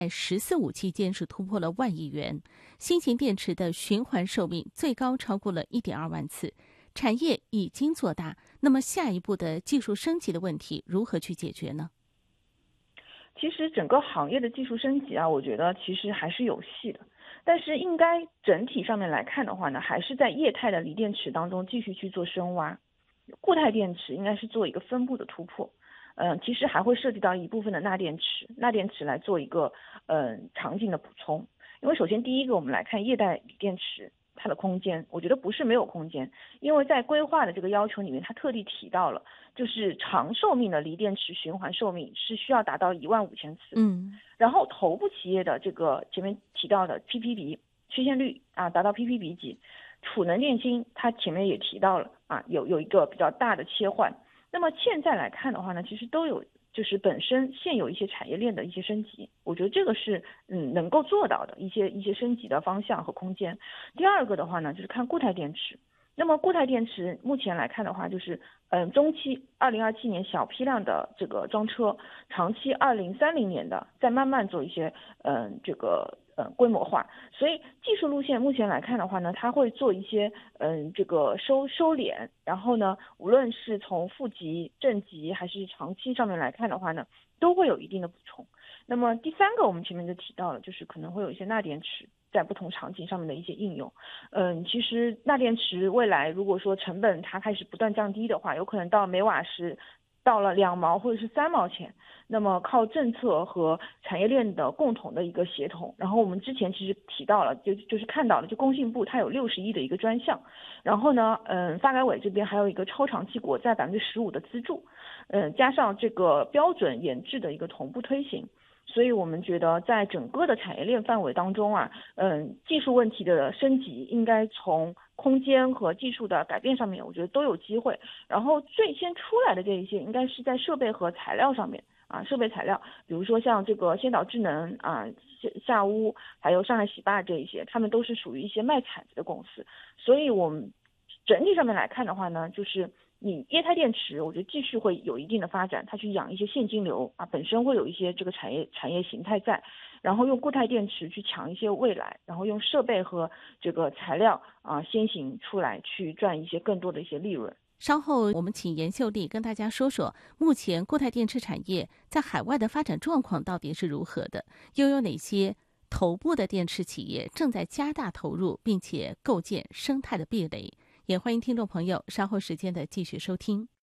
在14、5期间是突破了万亿元，新型电池的循环寿命最高超过了1.2万次，产业已经做大。那么下一步的技术升级的问题如何去解决呢？ 其实整个行业的技术升级啊，我觉得其实还是有戏的，但是应该整体上面来看的话呢，还是在液态的锂电池当中继续去做深挖，固态电池应该是做一个分布的突破。其实还会涉及到一部分的钠电池来做一个场景的补充。因为首先第一个，我们来看液态锂电池它的空间，我觉得不是没有空间，因为在规划的这个要求里面，它特地提到了，就是长寿命的锂电池循环寿命是需要达到15000次。然后头部企业的这个前面提到的 ppb 曲线率啊达到 ppb 级，储能电芯它前面也提到了啊有一个比较大的切换。那么现在来看的话呢，其实都有就是本身现有一些产业链的一些升级，我觉得这个是能够做到的一些升级的方向和空间。第二个的话呢，就是看固态电池。那么固态电池目前来看的话，就是中期2027年小批量的这个装车，长期2030年的再慢慢做一些规模化。所以技术路线目前来看的话呢，它会做一些这个收敛，然后呢，无论是从负极、正极还是长期上面来看的话呢，都会有一定的补充。那么第三个，我们前面就提到了，就是可能会有一些钠电池在不同场景上面的一些应用。其实钠电池未来如果说成本它开始不断降低的话，有可能到每瓦时到了2毛或者是3毛钱，那么靠政策和产业链的共同的一个协同，然后我们之前其实提到了，就是看到了，就工信部它有60亿的一个专项，然后呢，发改委这边还有一个超长期国债15%的资助，加上这个标准研制的一个同步推行。所以我们觉得在整个的产业链范围当中啊，技术问题的升级应该从空间和技术的改变上面，我觉得都有机会。然后最先出来的这一些，应该是在设备和材料上面啊，设备材料，比如说像这个先导智能啊、夏屋，还有上海喜坝这一些，他们都是属于一些卖铲子的公司。所以我们整体上面来看的话呢，就是你液态电池，我觉得继续会有一定的发展，它去养一些现金流啊，本身会有一些这个产业形态在，然后用固态电池去抢一些未来，然后用设备和这个材料啊先行出来去赚一些更多的一些利润。 稍后我们请严秀丽跟大家说说，目前固态电池产业在海外的发展状况到底是如何的，又有哪些头部的电池企业正在加大投入，并且构建生态的壁垒。也欢迎听众朋友稍后时间的继续收听。